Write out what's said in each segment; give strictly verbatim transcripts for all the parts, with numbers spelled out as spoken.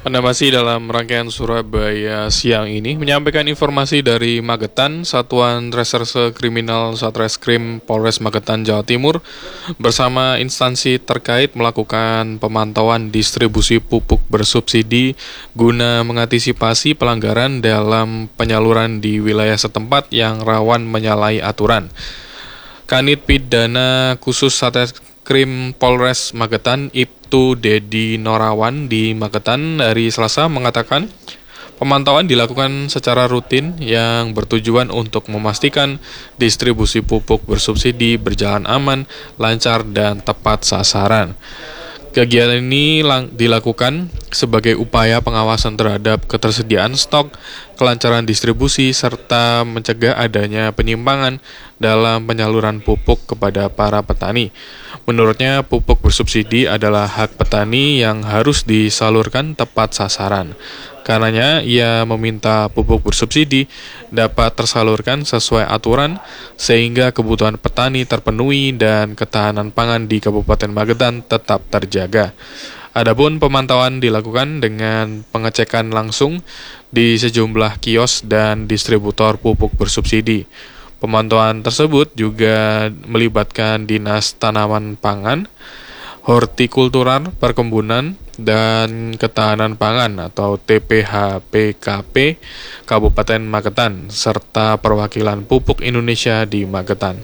Anda masih dalam rangkaian Surabaya siang ini menyampaikan informasi dari Magetan. Satuan Reserse Kriminal Satreskrim Polres Magetan, Jawa Timur bersama instansi terkait melakukan pemantauan distribusi pupuk bersubsidi guna mengantisipasi pelanggaran dalam penyaluran di wilayah setempat yang rawan menyalahi aturan. Kanit Pidana Khusus Satreskrim Polres Magetan, Ibtu Dedi Norawan di Magetan hari Selasa mengatakan pemantauan dilakukan secara rutin yang bertujuan untuk memastikan distribusi pupuk bersubsidi berjalan aman, lancar, dan tepat sasaran. Kegiatan ini lang- dilakukan sebagai upaya pengawasan terhadap ketersediaan stok, kelancaran distribusi, serta mencegah adanya penyimpangan dalam penyaluran pupuk kepada para petani. Menurutnya, pupuk bersubsidi adalah hak petani yang harus disalurkan tepat sasaran. Karenanya, ia meminta pupuk bersubsidi dapat tersalurkan sesuai aturan sehingga kebutuhan petani terpenuhi dan ketahanan pangan di Kabupaten Magetan tetap terjaga. Adapun pemantauan dilakukan dengan pengecekan langsung di sejumlah kios dan distributor pupuk bersubsidi. Pemantauan tersebut juga melibatkan Dinas Tanaman Pangan, Hortikultural, Perkebunan, dan Ketahanan Pangan atau T P H P K P Kabupaten Magetan, serta perwakilan Pupuk Indonesia di Magetan.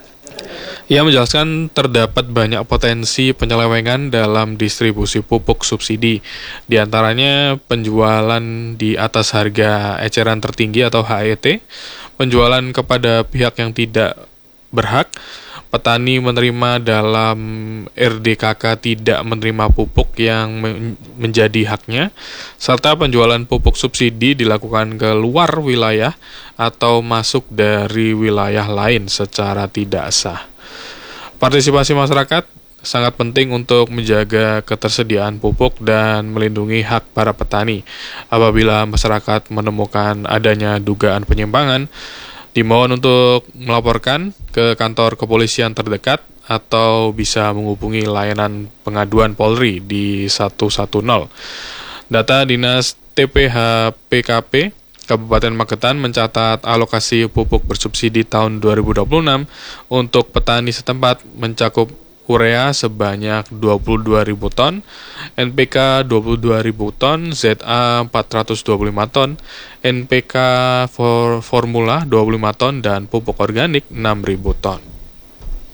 Ia menjelaskan terdapat banyak potensi penyelewengan dalam distribusi pupuk subsidi, di antaranya penjualan di atas harga eceran tertinggi atau H E T, penjualan kepada pihak yang tidak berhak, petani menerima dalam R D K K tidak menerima pupuk yang men- menjadi haknya, serta penjualan pupuk subsidi dilakukan ke luar wilayah atau masuk dari wilayah lain secara tidak sah. Partisipasi masyarakat sangat penting untuk menjaga ketersediaan pupuk dan melindungi hak para petani. Apabila masyarakat menemukan adanya dugaan penyimpangan, dimohon untuk melaporkan ke kantor kepolisian terdekat atau bisa menghubungi layanan pengaduan Polri di satu satu nol. Data Dinas T P H P K P Kabupaten Magetan mencatat alokasi pupuk bersubsidi tahun dua ribu dua puluh enam untuk petani setempat mencakup urea sebanyak dua puluh dua ribu ton, N P K dua puluh dua ribu ton, Z A empat ratus dua puluh lima ton, N P K for formula dua puluh lima ton, dan pupuk organik enam ribu ton.